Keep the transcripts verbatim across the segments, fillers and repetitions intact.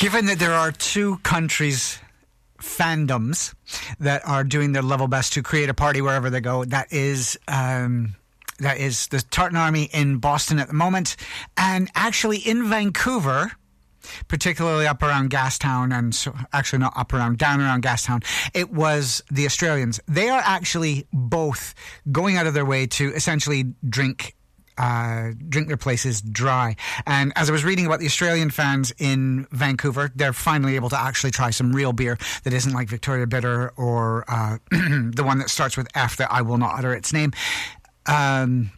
Given that there are two countries fandoms that are doing their level best to create a party wherever they go, that is um, that is the Tartan Army in Boston at the moment, and actually in Vancouver, particularly up around Gastown, and so actually not up around, down around Gastown, it was the Australians. They are actually both going out of their way to essentially drink Uh, drink their places dry. And as I was reading about the Australian fans in Vancouver, they're finally able to actually try some real beer that isn't like Victoria Bitter or uh, the one that starts with F that I will not utter its name. Um,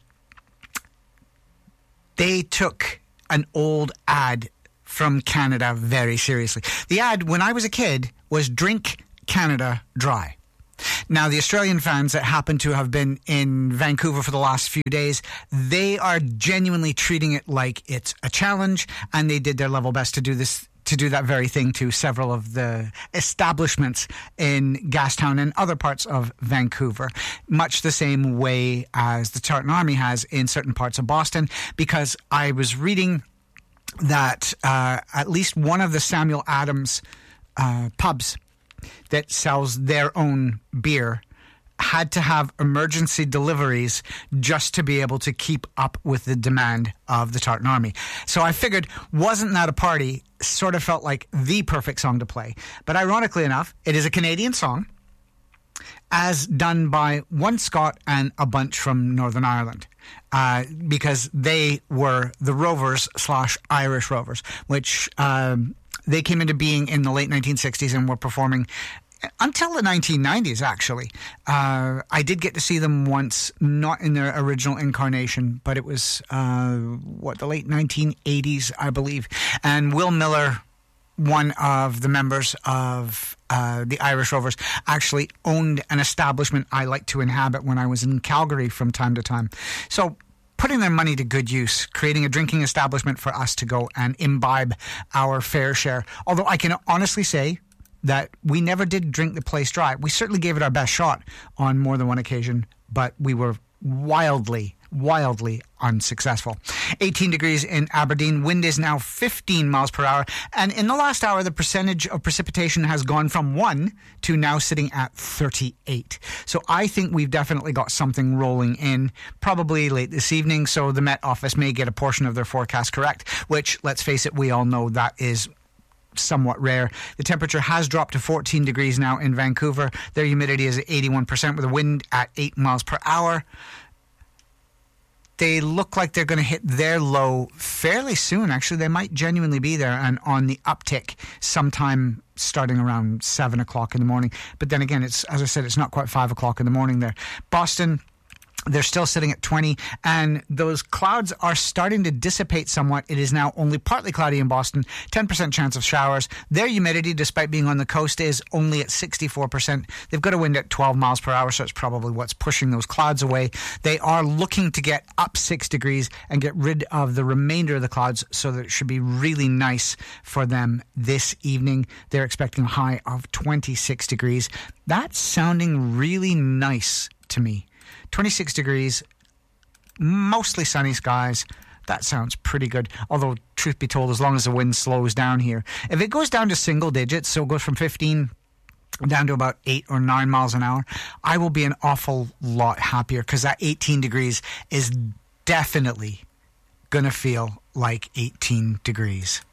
they took an old ad from Canada very seriously. The ad, when I was a kid, was Drink Canada Dry. Now, the Australian fans that happen to have been in Vancouver for the last few days, they are genuinely treating it like it's a challenge, and they did their level best to do this, to do that very thing to several of the establishments in Gastown and other parts of Vancouver, much the same way as the Tartan Army has in certain parts of Boston, because I was reading that uh, at least one of the Samuel Adams uh, pubs that sells their own beer had to have emergency deliveries just to be able to keep up with the demand of the Tartan Army. So I figured, wasn't that a party? Sort of felt like the perfect song to play. But ironically enough, it is a Canadian song, as done by one Scot and a bunch from Northern Ireland, uh, because they were the Rovers slash Irish Rovers, which um, they came into being in the late nineteen sixties and were performing until the nineteen nineties, actually. Uh, I did get to see them once, not in their original incarnation, but it was, uh, what, the late nineteen eighties, I believe. And Will Miller, one of the members of uh, the Irish Rovers, actually owned an establishment I liked to inhabit when I was in Calgary from time to time. So putting their money to good use, creating a drinking establishment for us to go and imbibe our fair share. Although I can honestly say that we never did drink the place dry. We certainly gave it our best shot on more than one occasion, but we were wildly, wildly unsuccessful. eighteen degrees in Aberdeen. Wind is now fifteen miles per hour. And in the last hour, the percentage of precipitation has gone from one to now sitting at thirty-eight. So I think we've definitely got something rolling in, probably late this evening. So the Met Office may get a portion of their forecast correct, which, let's face it, we all know that is somewhat rare. The temperature has dropped to fourteen degrees now in Vancouver. Their humidity is at eighty-one percent with a wind at eight miles per hour. They look like they're going to hit their low fairly soon. Actually, they might genuinely be there and on the uptick sometime starting around seven o'clock in the morning. But then again, it's, as I said, it's not quite five o'clock in the morning there. Boston, they're still sitting at twenty, and those clouds are starting to dissipate somewhat. It is now only partly cloudy in Boston, ten percent chance of showers. Their humidity, despite being on the coast, is only at sixty-four percent. They've got a wind at twelve miles per hour, so it's probably what's pushing those clouds away. They are looking to get up six degrees and get rid of the remainder of the clouds, so that it should be really nice for them this evening. They're expecting a high of twenty-six degrees. That's sounding really nice to me. twenty-six degrees, mostly sunny skies. That sounds pretty good. Although, truth be told, as long as the wind slows down here. If it goes down to single digits, so it goes from fifteen down to about eight or nine miles an hour, I will be an awful lot happier, because that eighteen degrees is definitely going to feel like eighteen degrees.